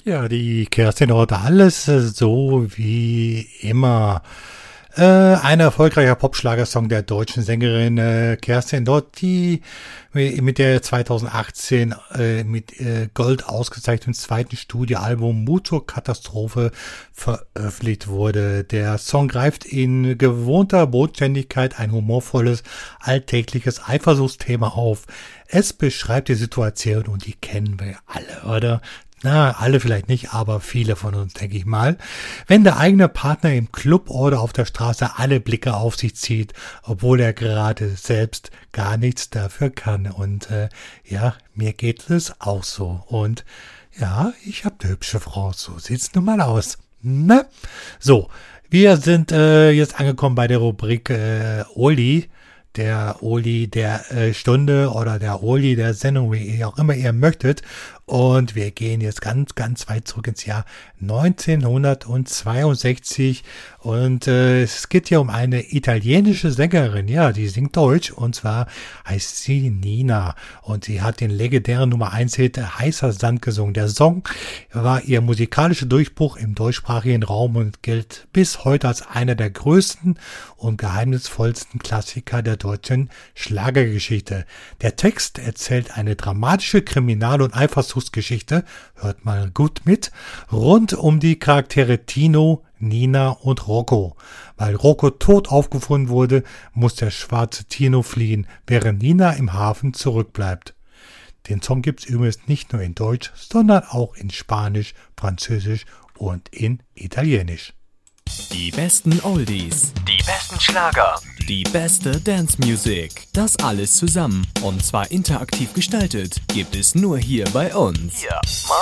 Ja, die Kerstin heute alles so wie immer. Ein erfolgreicher Popschlagersong der deutschen Sängerin Kerstin Dott, die mit der 2018 mit Gold ausgezeichneten zweiten Studioalbum Motorkatastrophe veröffentlicht wurde. Der Song greift in gewohnter Bodenständigkeit ein humorvolles, alltägliches Eifersuchtsthema auf. Es beschreibt die Situation und die kennen wir alle, oder? Na, alle vielleicht nicht, aber viele von uns, denke ich mal. Wenn der eigene Partner im Club oder auf der Straße alle Blicke auf sich zieht, obwohl er gerade selbst gar nichts dafür kann. Und ja, mir geht es auch so. Und ja, ich habe eine hübsche Frau, so sieht's nun mal aus. Ne? So, wir sind jetzt angekommen bei der Rubrik Oli. Der Oli der Stunde oder der Oli der Sendung, wie ihr auch immer ihr möchtet. Und wir gehen jetzt ganz, ganz weit zurück ins Jahr 1962. Und es geht hier um eine italienische Sängerin. Ja, die singt Deutsch. Und zwar heißt sie Nina. Und sie hat den legendären Nummer 1 Hit Heißer Sand gesungen. Der Song war ihr musikalischer Durchbruch im deutschsprachigen Raum und gilt bis heute als einer der größten und geheimnisvollsten Klassiker der deutschen Schlagergeschichte. Der Text erzählt eine dramatische Kriminal- und Eifersuchtsgeschichte, hört mal gut mit, rund um die Charaktere Tino, Nina und Rocco. Weil Rocco tot aufgefunden wurde, muss der schwarze Tino fliehen, während Nina im Hafen zurückbleibt. Den Song gibt's übrigens nicht nur in Deutsch, sondern auch in Spanisch, Französisch und in Italienisch. Die besten Oldies, die besten Schlager, die beste Dance-Music, das alles zusammen und zwar interaktiv gestaltet, gibt es nur hier bei uns. hier